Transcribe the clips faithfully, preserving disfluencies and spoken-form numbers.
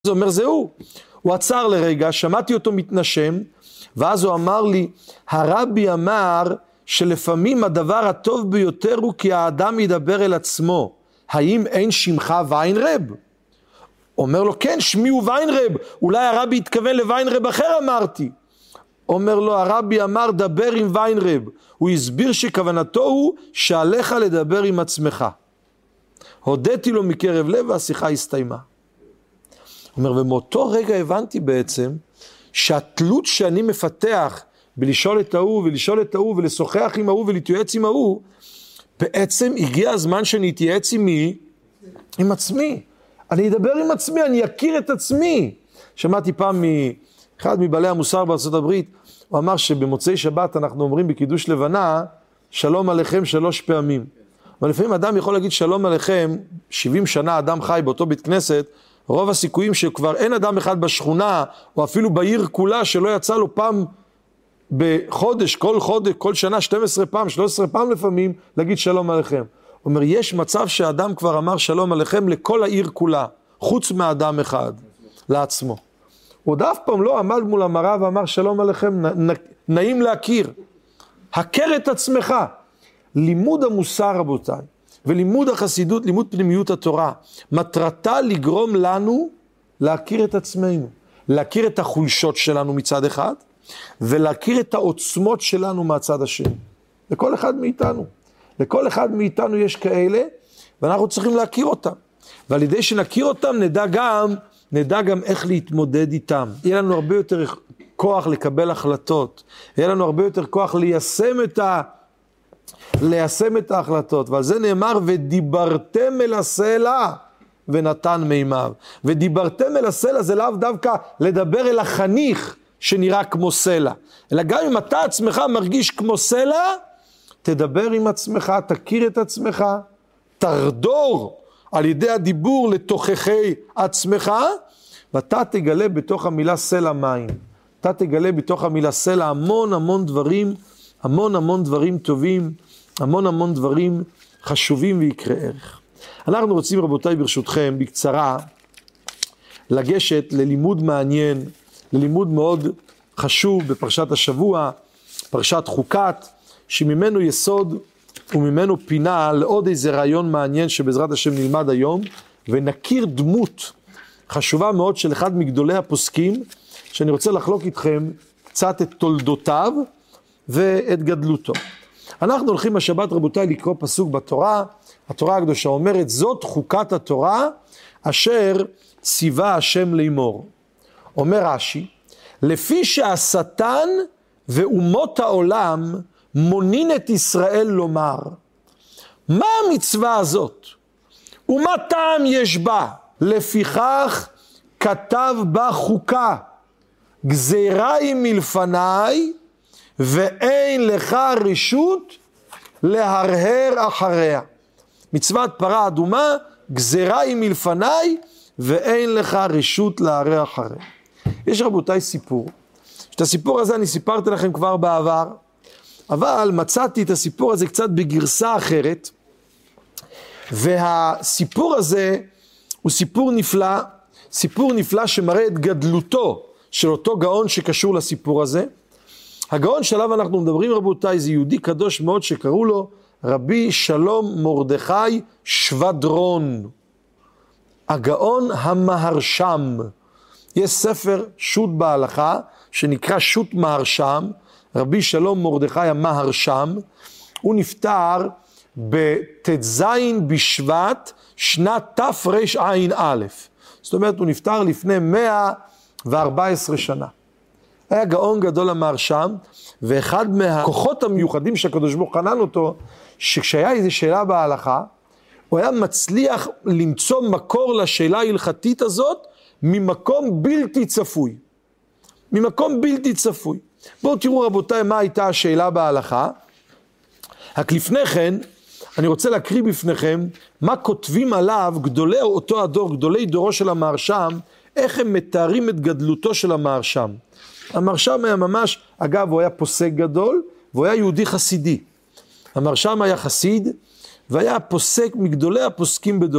זה אומר זהו. הוא עצר לרגע, שמעתי אותו מתנשם, ואז הוא אמר לי, הרבי אמר שלפעמים הדבר הטוב ביותר הוא כי האדם ידבר אל עצמו. האם אין שמך ויינרב? אומר לו, כן, שמי הוא ויינרב. אולי הרבי התכוון לוויינרב אחר אמרתי. אומר לו, הרבי אמר דבר עם ויינרב. הוא הסביר שכוונתו הוא שעליך לדבר עם עצמך. הודיתי לו מקרב לב והשיחה הסתיימה. אומר, ומאותו רגע הבנתי בעצם שהתלות שאני מפתח בלשאול את ההוא ולשאול את ההוא ולשוחח עם ההוא ולהתייעץ עם ההוא, בעצם הגיע הזמן שאני אתייעץ עם מי? עם עצמי. אני אדבר עם עצמי, אני אכיר את עצמי. שמעתי פעם מאחד מבעלי המוסר בארצות הברית, הוא אמר שבמוצאי שבת אנחנו אומרים בקידוש לבנה, שלום עליכם שלוש פעמים. אבל לפעמים אדם יכול להגיד שלום עליכם, שבעים שנה אדם חי באותו בית כנסת, רוב הסיכויים שכבר אין אדם אחד בשכונה, או אפילו בעיר כולה, שלא יצא לו פעם בחודש, כל חודש, כל שנה, שתים עשרה פעם, שלוש עשרה פעם לפעמים, להגיד שלום עליכם. הוא אומר, יש מצב שאדם כבר אמר שלום עליכם לכל העיר כולה, חוץ מאדם אחד, לעצמו. הוא עוד אף פעם לא עמד מול המראה ואמר שלום עליכם, נ, נ, נעים להכיר. הכר את עצמך. לימוד המוסר, רבותיי, ולימוד החסידות, לימוד פנימיות התורה, מטרתה לגרום לנו להכיר את עצמנו, להכיר את החולשות שלנו מצד אחד, ולהכיר את העוצמות שלנו מהצד השני. לכל אחד מאיתנו. לכל אחד מאיתנו יש כאלה, ואנחנו צריכים להכיר אותם. ועל ידי שנכיר אותם, נדע גם, נדע גם איך להתמודד איתם. יהיה לנו הרבה יותר כוח לקבל החלטות. יהיה לנו הרבה יותר כוח ליישם את ה... ליישם את ההחלטות. ועל זה נאמר, ודיברתם אל הסלע ונתן מימיו. ודיברתם אל הסלע זה לאו דווקא לדבר אל החניך שנראה כמו סלע. אלא גם אם אתה עצמך מרגיש כמו סלע, תדבר עם עצמך, תכיר את עצמך, תרדור על ידי הדיבור לתוככי עצמך, ואתה תגלה בתוך המילה סלע מים. אתה תגלה בתוך המילה סלע המון המון דברים, המון המון דברים טובים, המון המון דברים חשובים ויקרי ערך. אנחנו רוצים, רבותיי, ברשותכם, בקצרה, לגשת ללימוד מעניין, ללימוד מאוד חשוב בפרשת השבוע, פרשת חוקת, שממנו יסוד וממנו פינה לעוד איזה רעיון מעניין שבעזרת השם נלמד היום, ונכיר דמות חשובה מאוד של אחד מגדולי הפוסקים, שאני רוצה לחלוק איתכם קצת את תולדותיו ואת גדלותו. אנחנו הולכים השבת, רבותיי, לקרוא פסוק בתורה. התורה הקדושה אומרת, זאת חוקת התורה אשר ציווה השם לאמור. אומר רש"י, לפי שהשטן ואומות העולם מונין את ישראל לומר, מה המצווה הזאת? ומה טעם יש בה? לפיכך כתב בה חוקה, גזירה היא מלפניי, ואין לך רשות להרהר אחריה. מצוות פרה אדומה, גזירה היא מלפניי, ואין לך רשות להרהר אחריה. יש, רבותיי, סיפור. את הסיפור הזה אני סיפרתי לכם כבר בעבר, אבל מצאתי את הסיפור הזה קצת בגרסה אחרת, והסיפור הזה הוא סיפור נפלא, סיפור נפלא שמראה את גדלותו של אותו גאון שקשור לסיפור הזה. הגאון שעליו אנחנו מדברים, רבותיי, זה יהודי קדוש מאוד שקראו לו רבי שלום מרדכי שבדרון, הגאון המהרשם. יש ספר שו"ת בהלכה שנקרא שו"ת מהרשם, רבי שלום מרדכי המהרשם. הוא נפטר בט"ז בשבט שנת תרע"א. זאת אומרת, הוא נפטר לפני מאה וארבע עשרה שנה. היה גאון גדול המהרשם, ואחד מהכוחות המיוחדים שהקדוש ברוך הוא חנן אותו, שכשהיה איזו שאלה בהלכה, הוא היה מצליח למצוא מקור לשאלה ההלכתית הזאת, ממקום בלתי צפוי. ממקום בלתי צפוי. בואו תראו, רבותיי, מה הייתה השאלה בהלכה. רק לפני כן, אני רוצה להקריא בפניכם, מה כותבים עליו גדולי אותו הדור, גדולי דורו של המהרשם, איך הם מתארים את גדלותו של המהרשם. המהרשם היה ממש, אגב, הוא היה פוסק גדול, והוא היה יהודי חסידי. המהרשם היה חסיד, והיה פוסק מגדולי הפוסקים בדורו.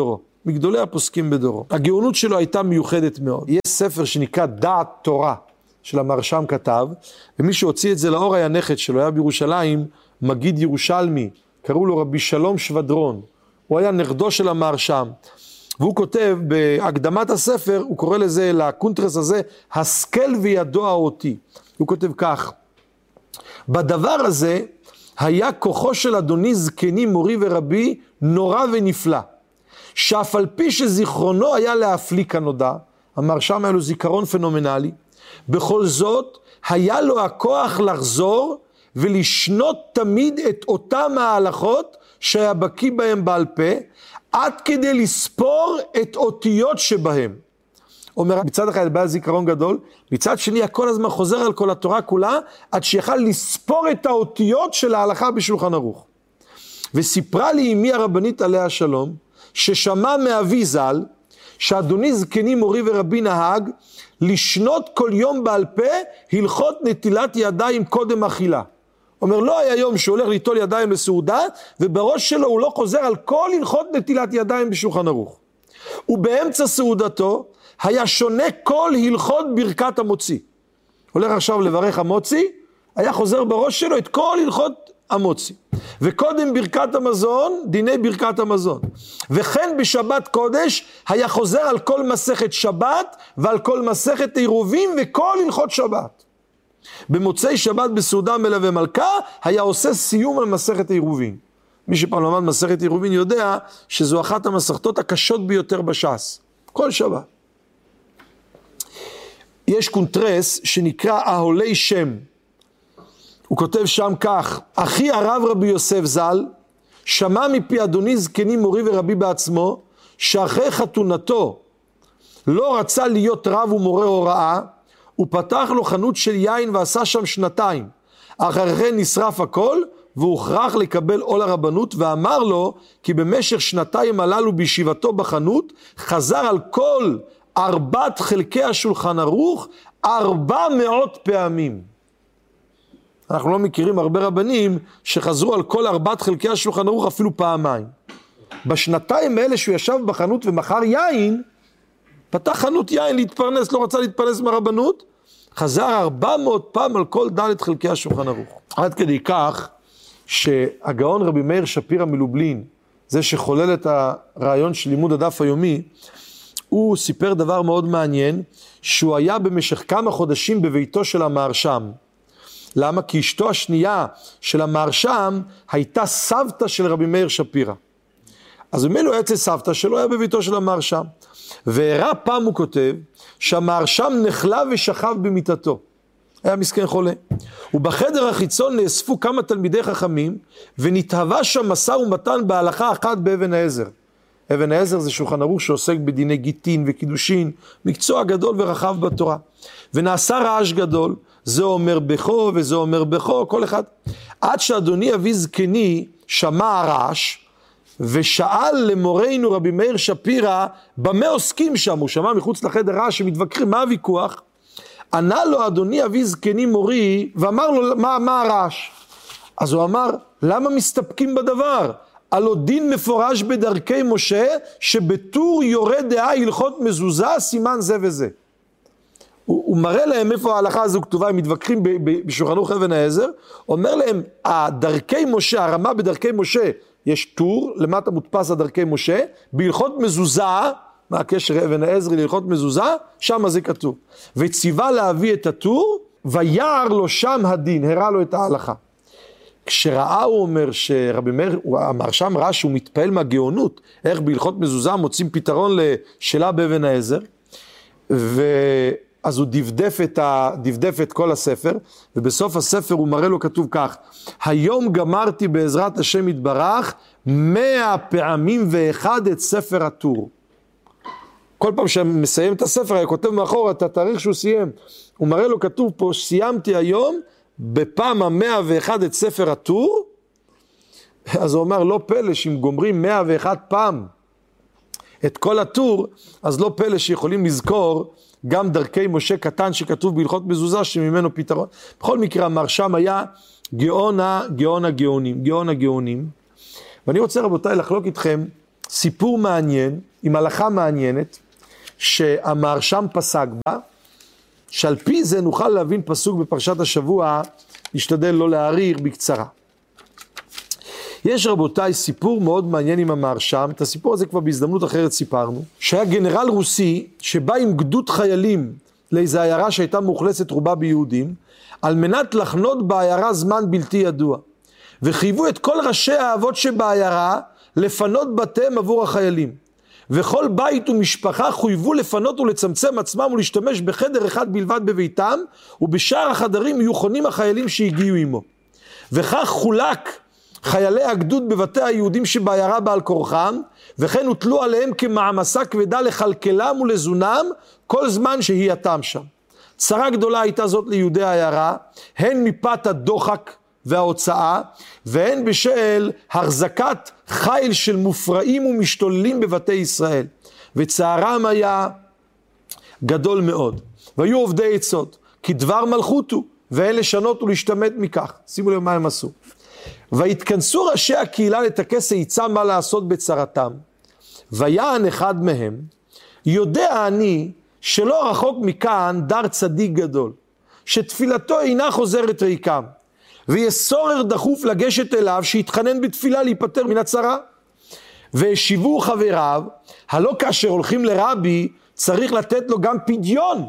מגדולי הפוסקים בדורו. הגאונות שלו הייתה מיוחדת מאוד. יש ספר שנקרא דעת תורה, של המרשם כתב, ומי שהוציא את זה לאור היה נכד שלו, היה בירושלים, מגיד ירושלמי, קראו לו רבי שלום שבדרון, הוא היה נכדו של המרשם, והוא כותב בהקדמת הספר, הוא קורא לזה, לקונטרס הזה, השכל וידוע אותי. הוא כותב כך, בדבר הזה היה כוחו של אדוני זקני מורי ורבי נורא ונפלא, שאף על פי שזיכרונו היה להפליא כנודע, המרשם היה לו זיכרון פנומנלי, בכל זאת היה לו הכוח לחזור ולשנות תמיד את אותם ההלכות שהיה בקיא בהם בעל פה, עד כדי לספור את אותיות שבהם. אומר, מצד אחד בא זיכרון גדול, מצד שני הכל הזמן חוזר על כל התורה כולה, עד שיכל לספור את האותיות של ההלכה בשולחן ערוך. וסיפרה לי אמי הרבנית עליה שלום, ששמע מאבי ז"ל, שאדוני זקני מורי ורבי נהג, לשנות כל יום בעל פה, הלכות נטילת ידיים קודם אכילה. אומר, לא היה יום שהוא הולך ליטול ידיים לסעודה, ובראש שלו הוא לא חוזר על כל הלכות נטילת ידיים בשולחן ערוך. ובאמצע סעודתו, היה שונה כל הלכות ברכת המוציא. הולך עכשיו לברך המוציא, היה חוזר בראש שלו את כל הלכות המוציא. וקודם ברכת המזון, דיני ברכת המזון. וכן בשבת קודש, היה חוזר על כל מסכת שבת, ועל כל מסכת עירובים, וכל הלכות שבת. במוצאי שבת בסעודה מלווה מלכה, היה עושה סיום על מסכת עירובים. מי שפעם למד מסכת עירובין יודע, שזו אחת המסכתות הקשות ביותר בש"ס. כל שבת. יש קונטרס שנקרא אהולי שם. הוא כותב שם כך, אחי הרב רבי יוסף ז"ל, שמע מפי אדוני זקני מורי ורבי בעצמו, שאחרי חתונתו לא רצה להיות רב ומורה הוראה, הוא פתח לו חנות של יין ועשה שם שנתיים. אחרי כן נשרף הכל, והוכרח לקבל עול הרבנות, ואמר לו כי במשך שנתיים הללו בישיבתו בחנות, חזר על כל ארבעת חלקי השולחן ערוך, ארבע מאות פעמים. אנחנו לא מכירים הרבה רבנים שחזרו על כל ארבעת חלקי השולחן ערוך אפילו פעמיים. בשנתיים האלה שהוא ישב בחנות ומכר יין, פתח חנות יין להתפרנס, לא רצה להתפרנס מהרבנות, חזר ארבע מאות פעם על כל ד' חלקי השולחן ערוך. עד כדי כך שהגאון רבי מאיר שפירא מלובלין, זה שחולל את הרעיון של לימוד הדף היומי, הוא סיפר דבר מאוד מעניין, שהוא היה במשך כמה חודשים בביתו של המהרשם. למה? כי אשתו השנייה של המהרשם הייתה סבתא של רבי מאיר שפירא. אז ממילא הוא היה אצל סבתא שלו, היה בביתו של המהרשם. והראה פעם הוא כותב, שהמהרשם נחלה ושכב במיטתו. היה מסכן חולה. ובחדר החיצון נאספו כמה תלמידי חכמים, ונתהווה שם משא ומתן בהלכה אחת באבן העזר. אבן העזר זה שולחן ערוך שעוסק בדיני גיטין וקידושין, מקצוע גדול ורחב בתורה. ונעשה רעש גדול, זה אומר בכו וזה אומר בכו, כל אחד. עד שאדוני אבי זקני שמע הרעש, ושאל למורנו רבי מאיר שפירא, במה עוסקים שם? הוא שמע מחוץ לחדר רעש שמתווכחים, מה הוויכוח? ענה לו אדוני אבי זקני מורי, ואמר לו מה, מה הרעש? אז הוא אמר, למה מסתפקים בדבר? הלא דין מפורש בדרכי משה, שבטור יורד דעה הלכות מזוזה, סימן זה וזה. הוא, הוא מראה להם איפה ההלכה הזו כתובה, הם מתווכחים בשולחן ערוך אבן העזר, אומר להם, הדרכי משה, הרמה בדרכי משה, יש טור, למטה מודפס הדרכי משה, בהלכות מזוזה, מה הקשר אבן העזר להלכות מזוזה? שם זה כתוב. וציווה להביא את הטור, ויער לו שם הדין, הראה לו את ההלכה. כשראה הוא אומר שרבי מאיר, המהרשם ראה שהוא מתפעל מהגאונות, איך בהלכות מזוזה מוצאים פתרון לשאלה באבן העזר, ואז הוא דפדף את, ה, דפדף את כל הספר, ובסוף הספר הוא מראה לו כתוב כך, היום גמרתי בעזרת השם יתברך, מאה פעמים ואחד את ספר הטור. כל פעם שמסיים את הספר, הוא כותב מאחור את התאריך שהוא סיים, הוא מראה לו כתוב פה, סיימתי היום, בפעם המאה ואחד את ספר הטור, אז הוא אומר, לא פלא שאם גומרים מאה ואחד פעם את כל הטור, אז לא פלא שיכולים לזכור גם דרכי משה קטן שכתוב בהלכות מזוזה שממנו פתרון. בכל מקרה, המהרשם היה גאון הגאון הגאונים, גאון הגאונים. ואני רוצה רבותיי לחלוק איתכם סיפור מעניין, עם הלכה מעניינת, שהמהרש"ם פסק בה, שעל פי זה נוכל להבין פסוק בפרשת השבוע, נשתדל לא להאריך בקצרה. יש רבותיי סיפור מאוד מעניין עם המהרש"ם, את הסיפור הזה כבר בהזדמנות אחרת סיפרנו, שהיה גנרל רוסי שבא עם גדוד חיילים לאיזו עיירה שהייתה מאוכלסת רובה ביהודים, על מנת לחנות בעיירה זמן בלתי ידוע. וחייבו את כל ראשי האבות שבעיירה לפנות בתיהם עבור החיילים. וכל בית ומשפחה חויבו לפנות ולצמצם עצמם ולהשתמש בחדר אחד בלבד בביתם, ובשאר החדרים יהיו חונים החיילים שהגיעו עמו. וכך חולק חיילי הגדוד בבתי היהודים שבעיירה בעל כורחם, וכן הוטלו עליהם כמעמסה כבדה לכלכלם ולזונם כל זמן שהייתם שם. צרה גדולה הייתה זאת ליהודי העיירה, הן מפאת הדוחק וההוצאה, והן בשל החזקת חיל של מופרעים ומשתוללים בבתי ישראל. וצערם היה גדול מאוד. והיו עובדי עצות, כי דבר מלכות הוא, ואין לשנות ולהשתמט מכך. שימו לב מה הם עשו. והתכנסו ראשי הקהילה לטכס עצה מה לעשות בצרתם. ויען אחד מהם, יודע אני שלא רחוק מכאן דר צדיק גדול, שתפילתו אינה חוזרת ריקם, ויסורר דחוף לגשת אליו שיתחנן בתפילה להיפטר מן הצרה. והשיבו חבריו, הלא כאשר הולכים לרבי צריך לתת לו גם פדיון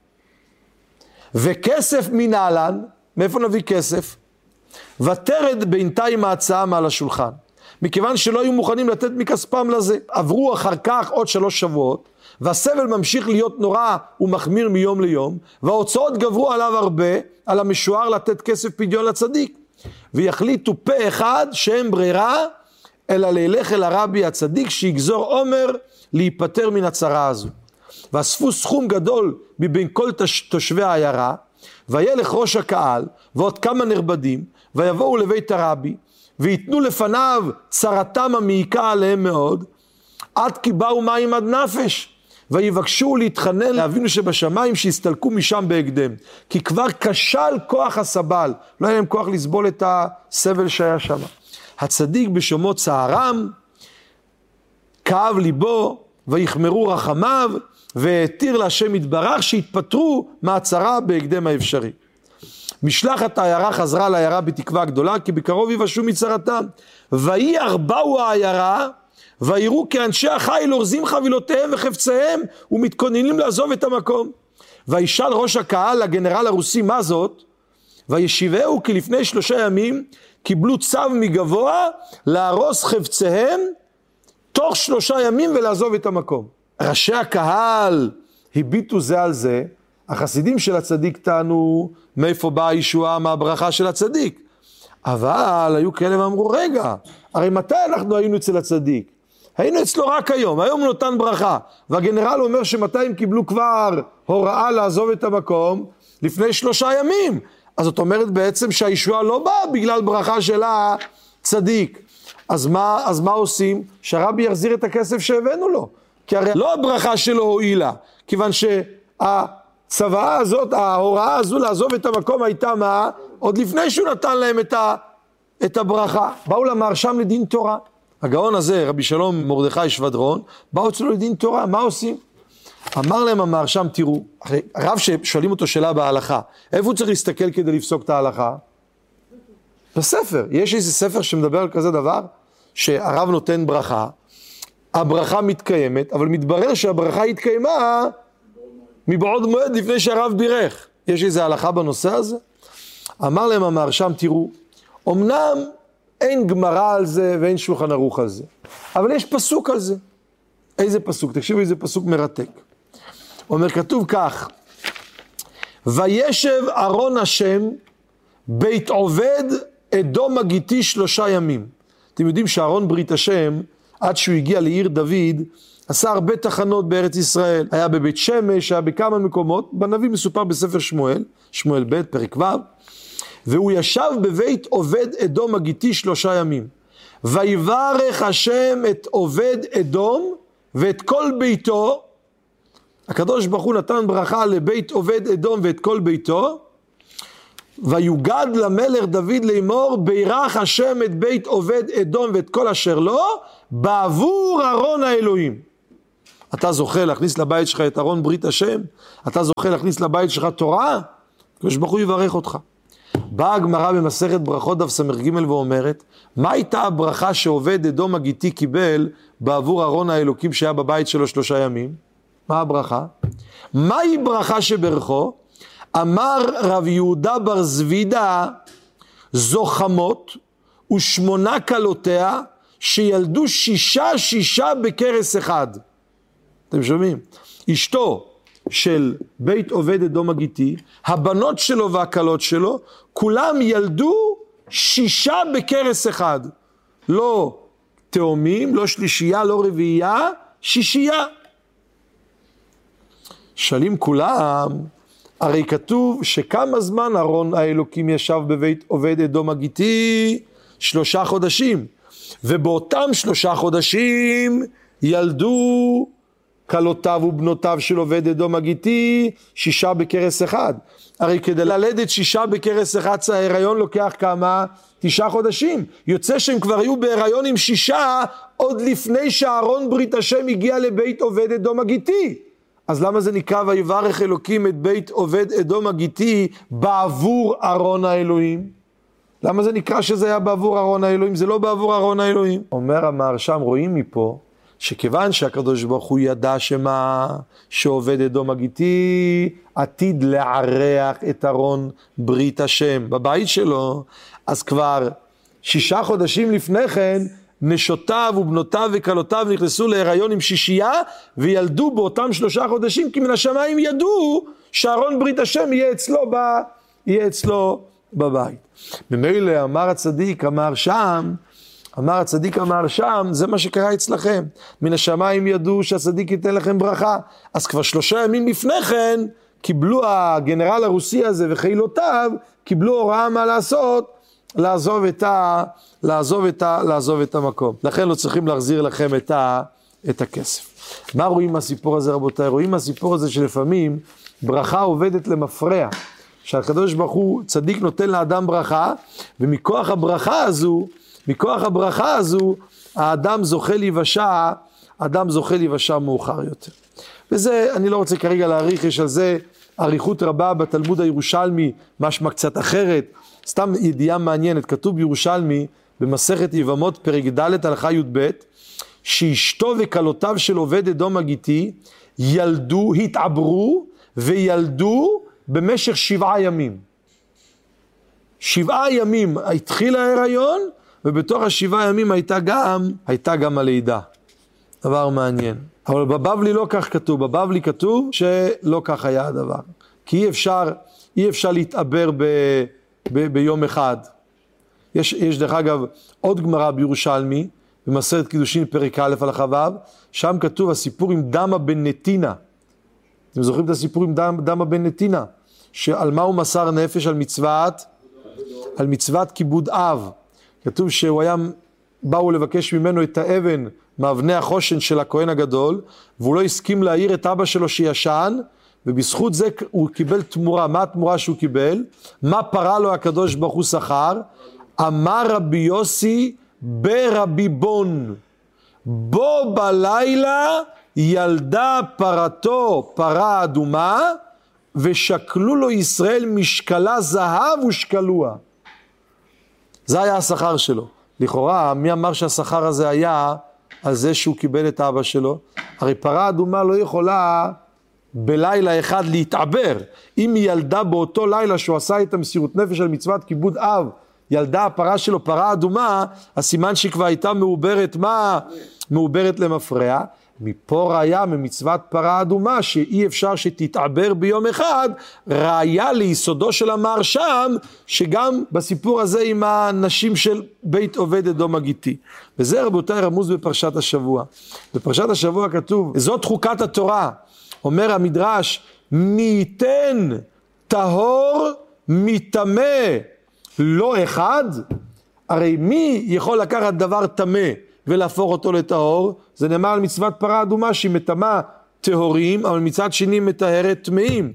וכסף מנהלן. מאיפה נביא כסף? ותרד בינתיים ההצעה מעל השולחן, מכיוון שלא היו מוכנים לתת מכספם לזה. עברו אחר כך עוד שלוש שבועות, והסבל ממשיך להיות נורא ומחמיר מיום ליום, וההוצאות גברו עליו הרבה, על המשוער לתת כסף פדיון לצדיק. ויחליטו פה אחד שאין ברירה, אלא ללך אל הרבי הצדיק שיגזור עומר להיפטר מן הצרה הזו. ואספו סכום גדול מבין כל תושבי העיירה, וילך ראש הקהל ועוד כמה נרבדים, ויבואו לבית הרבי, ויתנו לפניו צרתם המעיקה עליהם מאוד, עד כי באו מים עד נפש, ויבקשו להתחנן לאבינו שבשמיים שיסתלקו משם בהקדם, כי כבר כשל כוח הסבל, לא היה להם כוח לסבול את הסבל שהיה שם. הצדיק בשמו צערם, כאב ליבו, ויחמרו רחמיו, והתיר להשם יתברך שיתפטרו מהצרה בהקדם האפשרי. משלחת העיירה חזרה לעיירה בתקווה גדולה, כי בקרוב יבשו מצרתם. ויהי ארבעו העיירה, ויראו כאנשי החיל אורזים חבילותיהם וחפציהם, ומתכוננים לעזוב את המקום. וישאל ראש הקהל לגנרל הרוסי מה זאת, וישיבהו כי לפני שלושה ימים קיבלו צו מגבוה להרוס חפציהם תוך שלושה ימים ולעזוב את המקום. ראשי הקהל הביטו זה על זה, החסידים של הצדיק טענו מאיפה באה הישועה מהברכה של הצדיק. אבל היו כאלה ואמרו, רגע, הרי מתי אנחנו היינו אצל הצדיק? היינו אצלו רק היום, היום הוא נותן ברכה. והגנרל אומר שמתי הם קיבלו כבר הוראה לעזוב את המקום? לפני שלושה ימים. אז זאת אומרת בעצם שהישועה לא באה בגלל ברכה של הצדיק. אז מה, אז מה עושים? שהרבי יחזיר את הכסף שהבאנו לו. כי הרי לא הברכה שלו הועילה, כיוון שהצוואה הזאת, ההוראה הזו לעזוב את המקום הייתה מה? עוד לפני שהוא נתן להם את, ה, את הברכה. באו למהרש"ם לדין תורה. הגאון הזה, רבי שלום מרדכי שבדרון, באו אצלו לדין תורה, מה עושים? אמר להם המהרש"ם, תראו, הרב ששואלים אותו שאלה בהלכה, איפה הוא צריך להסתכל כדי לפסוק את ההלכה? בספר. יש איזה ספר שמדבר על כזה דבר, שהרב נותן ברכה, הברכה מתקיימת, אבל מתברר שהברכה התקיימה מבעוד מועד לפני שהרב בירך. יש איזה הלכה בנושא הזה? אמר להם המהרש"ם, תראו, אמנם אין גמרא על זה ואין שולחן ערוך על זה, אבל יש פסוק על זה. איזה פסוק? תקשיבו, איזה פסוק מרתק. אומר, כתוב כך, וישב ארון השם בית עובד אדום הגיתי שלושה ימים. אתם יודעים שארון ברית השם, עד שהוא הגיע לעיר דוד, עשה הרבה תחנות בארץ ישראל. היה בבית שמש, היה בכמה מקומות, בנביא מסופר בספר שמואל, שמואל ב' פרק ו', והוא ישב בבית עובד אדום הגיתי שלושה ימים. ויברך השם את עובד אדום ואת כל ביתו. הקדוש ברוך הוא נתן ברכה לבית עובד אדום ואת כל ביתו, ויוגד למלך דוד לאמור, בירך השם את בית עובד אדום ואת כל אשר לו, בעבור ארון האלוהים. אתה זוכה להכניס לבית שלך את ארון ברית השם? אתה זוכה להכניס לבית שלך תורה? הקדוש ברוך הוא יברך אותך. באה הגמרא במסכת ברכות דף סמ"ג ואומרת, מה הייתה הברכה שעובד אדום הגיתי קיבל בעבור ארון האלוקים שהיה בבית שלו שלושה ימים? מה הברכה? מהי ברכה שברכו? אמר רב יהודה בר זבידה, זו חמות ושמונה כלותיה שילדו שישה שישה בקרס אחד. אתם שומעים? אשתו של בית עובד אדום הגיתי, הבנות שלו והכלות שלו, כולם ילדו שישה בקרס אחד. לא תאומים, לא שלישייה, לא רביעייה, שישייה. שואלים כולם, הרי כתוב שכמה זמן ארון האלוקים ישב בבית עובד אדום הגיתי? שלושה חודשים. ובאותם שלושה חודשים ילדו כלותיו ובנותיו של עובד אדום הגיתי שישה בקרס אחד. הרי כדי ללדת שישה בקרס אחד ההיריון לוקח כמה? תשעה חודשים. יוצא שהם כבר היו בהיריון עם שישה עוד לפני שארון ברית השם הגיע לבית עובד אדום הגיתי. אז למה זה נקרא ויברך אלוקים את בית עובד אדום הגיתי בעבור ארון האלוהים? למה זה נקרא שזה היה בעבור ארון האלוהים? זה לא בעבור ארון האלוהים. אומר המהרש"ם, רואים מפה שכיוון שהקדוש ברוך הוא ידע שמה שעובד אדום הגיתי עתיד לערח את ארון ברית השם בבית שלו, אז כבר שישה חודשים לפני כן נשותיו ובנותיו וכלותיו נכנסו להיריון עם שישייה וילדו באותם שלושה חודשים, כי מן השמיים ידעו שארון ברית השם יהיה אצלו, ב... יהיה אצלו בבית. ממילא אמר הצדיק אמר שם, אמר הצדיק אמר שם, זה מה שקרה אצלכם. מן השמיים ידעו שהצדיק ייתן לכם ברכה. אז כבר שלושה ימים לפני כן, קיבלו הגנרל הרוסי הזה וחילותיו, קיבלו הוראה מה לעשות, לעזוב את ה... לעזוב את ה... לעזוב את המקום. לכן לא צריכים להחזיר לכם את ה... את הכסף. מה רואים מהסיפור הזה רבותיי? רואים מהסיפור הזה שלפעמים ברכה עובדת למפרע. שהקדוש ברוך הוא צדיק נותן לאדם ברכה, ומכוח הברכה הזו, מכוח הברכה הזו, האדם זוכה להיוושע, האדם זוכה להיוושע מאוחר יותר. וזה, אני לא רוצה כרגע להאריך, יש על זה אריכות רבה בתלמוד הירושלמי, משמע קצת אחרת, סתם ידיעה מעניינת, כתוב בירושלמי, במסכת יבמות פרק ד' הלכה י"ב, שאשתו וכלותיו של עובד אדום הגיתי, ילדו, התעברו, וילדו במשך שבעה ימים. שבעה ימים התחיל ההיריון, ובתוך השבעה ימים הייתה גם, הייתה גם הלידה. דבר מעניין. אבל בבבלי לא כך כתוב, בבבלי כתוב שלא כך היה הדבר. כי אי אפשר, אי אפשר להתעבר ב, ב, ביום אחד. יש, יש דרך אגב עוד גמרא בירושלמי, במסכת קידושין פרק א' הלכה ו', שם כתוב הסיפור עם דמה בן נתינה. אתם זוכרים את הסיפור עם דמה, דמה בן נתינה? שעל מה הוא מסר נפש? על מצוות, על מצוות כיבוד אב. כתוב שהוא היה, באו לבקש ממנו את האבן מאבני החושן של הכהן הגדול, והוא לא הסכים להעיר את אבא שלו שישן, ובזכות זה הוא קיבל תמורה. מה התמורה שהוא קיבל? מה פרה לו הקדוש ברוך הוא שכר? אמר רבי יוסי ברבי בון, בו בלילה ילדה פרתו פרה אדומה, ושקלו לו ישראל משקלה זהב ושקלוה. זה היה השכר שלו. לכאורה, מי אמר שהשכר הזה היה על זה שהוא קיבל את אבא שלו? הרי פרה אדומה לא יכולה בלילה אחד להתעבר. אם היא ילדה באותו לילה שהוא עשה את המסירות נפש על מצוות כיבוד אב, ילדה הפרה שלו פרה אדומה, הסימן שהיא כבר הייתה מעוברת מה? מעוברת למפרע. מפה ראיה ממצוות פרה אדומה שאי אפשר שתתעבר ביום אחד, ראיה ליסודו של המהרש"ם שגם בסיפור הזה עם הנשים של בית עובד אדום הגיתי. וזה רבותיי רמוז בפרשת השבוע. בפרשת השבוע כתוב, זאת חוקת התורה, אומר המדרש, מי ייתן טהור מטמא לא אחד? הרי מי יכול לקחת דבר טמא ולהפוך אותו לטהור? זה נאמר על מצוות פרה אדומה שהיא מטמאה טהורים, אבל מצד שני מטהרת טמאים.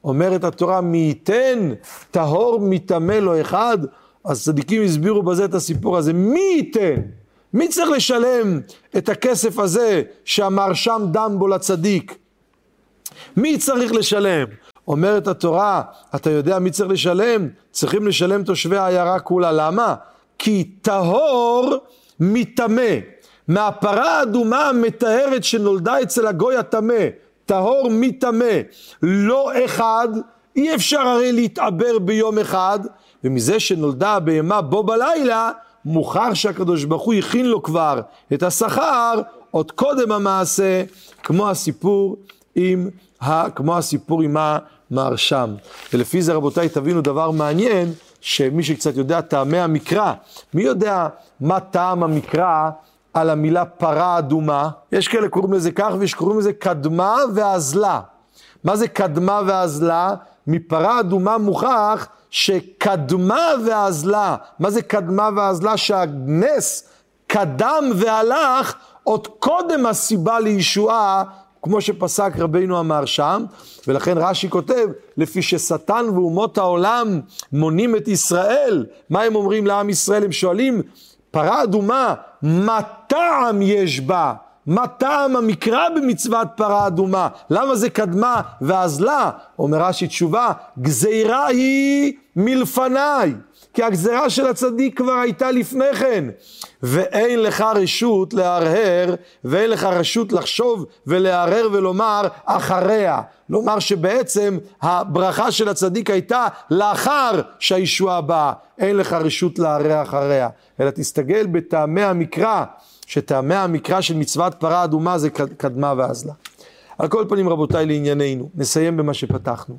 אומרת התורה, מי ייתן טהור מטמא לו אחד? אז צדיקים הסבירו בזה את הסיפור הזה, מי ייתן? מי צריך לשלם את הכסף הזה שאמר שם דם בו לצדיק? מי צריך לשלם? אומרת התורה, אתה יודע מי צריך לשלם? צריכים לשלם תושבי העיירה כולה. למה? כי טהור מטמא. מהפרה האדומה המטהרת שנולדה אצל הגוי הטמא, טהור מטמא, לא אחד, אי אפשר הרי להתעבר ביום אחד, ומזה שנולדה הבהמה בו בלילה, מוכר שהקדוש ברוך הוא הכין לו כבר את השכר, עוד קודם המעשה, כמו הסיפור עם, ה, כמו הסיפור עם המהרשם. ולפי זה רבותיי תבינו דבר מעניין, שמי שקצת יודע טעמי המקרא, מי יודע מה טעם המקרא על המילה פרה אדומה? יש כאלה קוראים לזה כך, ויש קוראים לזה קדמה ואזלה. מה זה קדמה ואזלה? מפרה אדומה מוכח שקדמה ואזלה. מה זה קדמה ואזלה? שהנס קדם והלך עוד קודם הסיבה לישועה, כמו שפסק רבינו המהרשם. ולכן רש"י כותב, לפי ששטן ואומות העולם מונים את ישראל, מה הם אומרים לעם ישראל? הם שואלים, פרה אדומה, מה טעם יש בה? מה טעם המקרא במצוות פרה אדומה? למה זה קדמה ואזלה? אומר רש"י תשובה, גזירה היא מלפניי, כי הגזירה של הצדיק כבר הייתה לפני כן, ואין לך רשות להרהר, ואין לך רשות לחשוב ולהרהר ולומר אחריה. לומר שבעצם הברכה של הצדיק הייתה לאחר שהישועה באה, אין לך רשות להרהר אחריה, אלא תסתגל בטעמי המקרא, שטעמי המקרא של מצוות פרה אדומה זה קדמה ואזלה. על כל פנים רבותיי לענייננו, נסיים במה שפתחנו.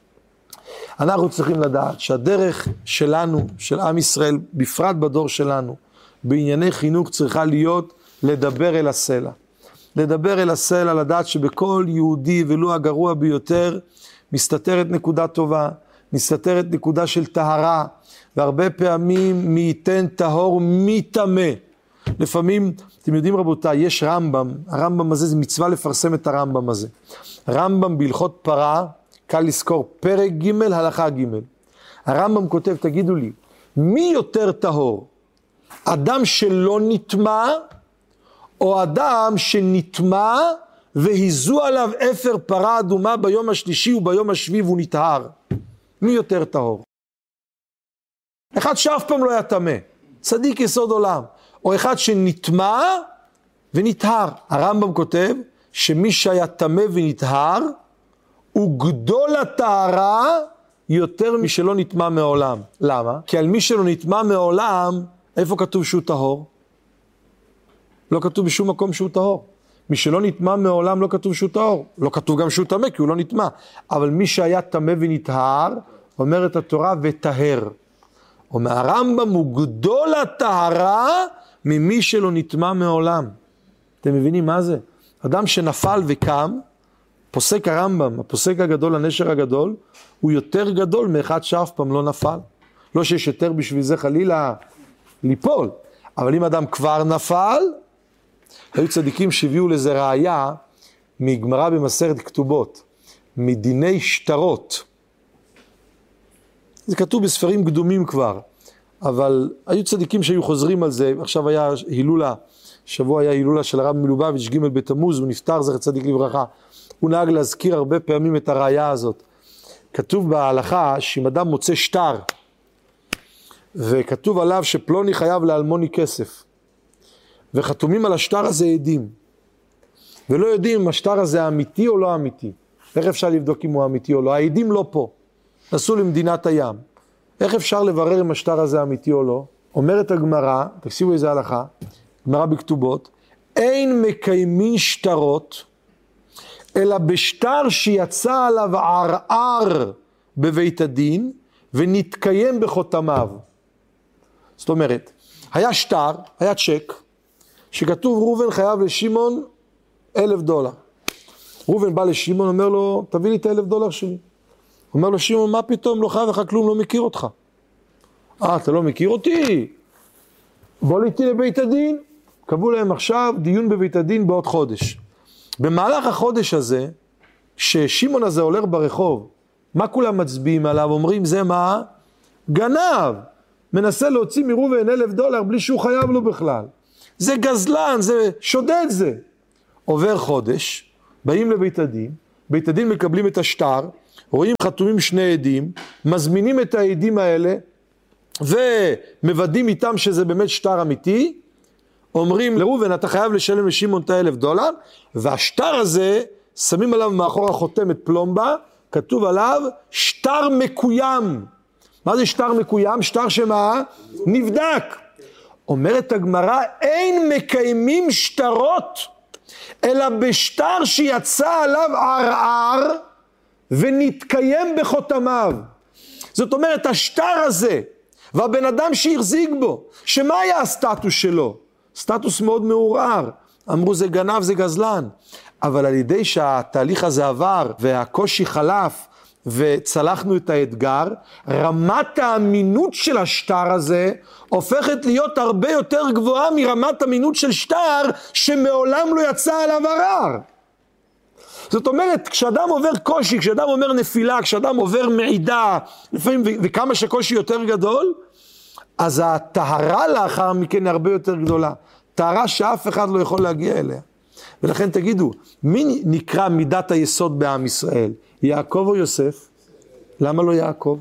אנחנו צריכים לדעת שהדרך שלנו, של עם ישראל, בפרט בדור שלנו, בענייני חינוך צריכה להיות לדבר אל הסלע. לדבר אל הסלע, לדעת שבכל יהודי ולו הגרוע ביותר, מסתתרת נקודה טובה, מסתתרת נקודה של טהרה, והרבה פעמים מי ייתן טהור מטמא. לפעמים, אתם יודעים רבותיי, יש רמב"ם, הרמב"ם הזה זה מצווה לפרסם את הרמב"ם הזה. רמב"ם בהלכות פרה, קל לזכור, פרק ג' הלכה ג'. הרמב"ם כותב, תגידו לי, מי יותר טהור? אדם שלא נטמא, או אדם שנטמא והיזו עליו אפר פרה אדומה ביום השלישי וביום השביעי והוא נטהר? מי יותר טהור? אחד שאף פעם לא היה טמא, צדיק יסוד עולם, או אחד שנטמא ונטהר. הרמב"ם כותב שמי שהיה טמא ונטהר, הוא גדול הטהרה יותר משלא נטמא מעולם. למה? כי על מי שלא נטמא מעולם, איפה כתוב שהוא טהור? לא כתוב בשום מקום שהוא טהור. מי שלא נטמא מעולם לא כתוב שהוא טהור. לא כתוב גם שהוא טמא כי הוא לא נטמא. אבל מי שהיה טמא ונטהר, אומרת התורה וטהר. אומר הרמב"ם הוא גדול הטהרה ממי שלא נטמא מעולם. אתם מבינים מה זה? אדם שנפל וקם, פוסק הרמב"ם, הפוסק הגדול, הנשר הגדול, הוא יותר גדול מאחד שאף פעם לא נפל. לא שיש יותר בשביל זה חלילה ליפול, אבל אם אדם כבר נפל, היו צדיקים שהביאו לזה ראיה מגמרא במסכת כתובות, מדיני שטרות. זה כתוב בספרים קדומים כבר, אבל היו צדיקים שהיו חוזרים על זה. עכשיו היה הילולה, שבוע היה הילולה של הרב מלובביץ' ג' בתמוז, הוא נפטר, זכר צדיק לברכה. הוא נהג להזכיר הרבה פעמים את הראיה הזאת. כתוב בהלכה שאם אדם מוצא שטר, וכתוב עליו שפלוני חייב לאלמוני כסף, וחתומים על השטר הזה עדים, ולא יודעים אם השטר הזה אמיתי או לא אמיתי. איך אפשר לבדוק אם הוא אמיתי או לא? העדים לא פה, נסעו למדינת הים. איך אפשר לברר אם השטר הזה אמיתי או לא? אומרת הגמרא, תקשיבו איזה הלכה, גמרא בכתובות, אין מקיימים שטרות, אלא בשטר שיצא עליו ערער בבית הדין, ונתקיים בחותמיו. זאת אומרת, היה שטר, היה צ'ק, שכתוב ראובן חייב לשמעון אלף דולר. ראובן בא לשמעון, אומר לו, תביא לי את האלף דולר שלי. אומר לו, שמעון, מה פתאום, לא חייב לך כלום, לא מכיר אותך. אה, אתה לא מכיר אותי? בוא איתי לבית הדין. קבעו להם עכשיו דיון בבית הדין בעוד חודש. במהלך החודש הזה, כששמעון הזה הולך ברחוב, מה כולם מצביעים עליו? אומרים, זה מה? גנב. מנסה להוציא מראובן אלף דולר בלי שהוא חייב לו בכלל. זה גזלן, זה שודד זה. עובר חודש, באים לבית הדין, בית הדין מקבלים את השטר, רואים חתומים שני עדים, מזמינים את העדים האלה, ומוודאים איתם שזה באמת שטר אמיתי, אומרים לראובן, אתה חייב לשלם לשמעון את האלף דולר, והשטר הזה, שמים עליו מאחור החותמת פלומבה, כתוב עליו, שטר מקוים. מה זה שטר מקוים? שטר שמה? נבדק. אומרת הגמרא, אין מקיימים שטרות, אלא בשטר שיצא עליו ערער, ונתקיים בחותמיו. זאת אומרת, השטר הזה, והבן אדם שהחזיק בו, שמה היה הסטטוס שלו? סטטוס מאוד מעורער. אמרו זה גנב, זה גזלן. אבל על ידי שהתהליך הזה עבר, והקושי חלף, וצלחנו את האתגר, רמת האמינות של השטר הזה, הופכת להיות הרבה יותר גבוהה מרמת אמינות של שטר, שמעולם לא יצא עליו ערער. זאת אומרת, כשאדם עובר קושי, כשאדם עובר נפילה, כשאדם עובר מעידה, לפעמים וכמה שקושי יותר גדול, אז הטהרה לאחר מכן הרבה יותר גדולה. טהרה שאף אחד לא יכול להגיע אליה. ולכן תגידו, מי נקרא מידת היסוד בעם ישראל? יעקב או יוסף? למה לא יעקב?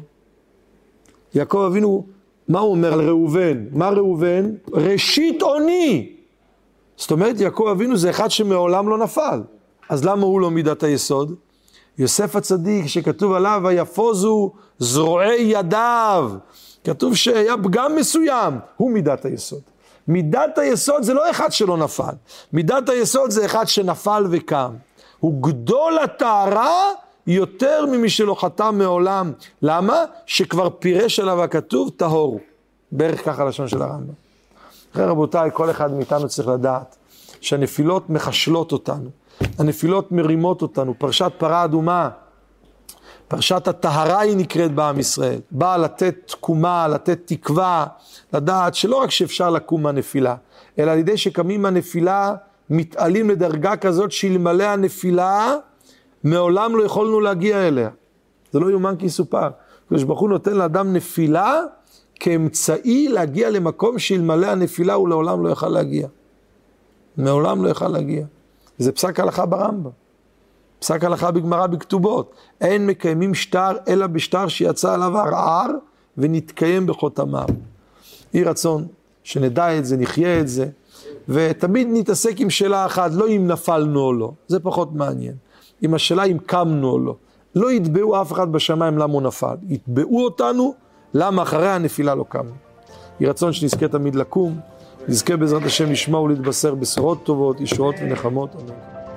יעקב אבינו, מה הוא אומר על ראובן? מה ראובן? ראשית עוני. זאת אומרת, יעקב אבינו זה אחד שמעולם לא נפל. אז למה הוא לא מידת היסוד? יוסף הצדיק שכתוב עליו, היפוזו זרועי ידיו. כתוב שהיה פגם מסוים, הוא מידת היסוד. מידת היסוד זה לא אחד שלא נפל. מידת היסוד זה אחד שנפל וקם. הוא גדול הטהרה יותר ממי שלא חטא מעולם. למה? שכבר פירש עליו הכתוב טהור. בערך ככה לשון של הרמב"ם. אחרי רבותיי, כל אחד מאיתנו צריך לדעת שהנפילות מחשלות אותנו. הנפילות מרימות אותנו. פרשת פרה אדומה, פרשת הטהרה היא נקראת בעם ישראל. באה לתת תקומה, לתת תקווה, לדעת שלא רק שאפשר לקום מהנפילה, אלא על ידי שקמים מהנפילה, מתעלים לדרגה כזאת שאלמלא הנפילה, מעולם לא יכולנו להגיע אליה. זה לא יומן כי סופר. הקדוש ברוך הוא נותן לאדם נפילה, כאמצעי להגיע למקום שאלמלא הנפילה הוא לעולם לא יוכל להגיע. מעולם לא יוכל להגיע. וזה פסק הלכה ברמב"ם. פסק הלכה בגמרא בכתובות. אין מקיימים שטר אלא בשטר שיצא עליו ערער ונתקיים בחותמיו. יהי רצון שנדע את זה, נחיה את זה, ותמיד נתעסק עם שאלה אחת, לא אם נפלנו או לא. זה פחות מעניין. עם השאלה אם קמנו או לא. לא יתבעו אף אחד בשמיים למה הוא נפל. יתבעו אותנו למה אחרי הנפילה לא קמנו. יהי רצון שנזכה תמיד לקום, נזכה בעזרת השם לשמוע ולהתבשר בשורות טובות, ישועות ונחמות. אמן.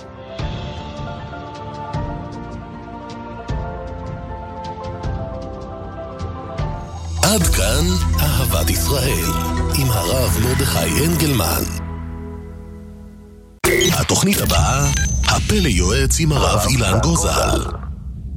עד כאן אהבת ישראל עם הרב מרדכי אנגלמן. התוכנית הבאה, הפלא יועץ עם הרב אילן גוזל.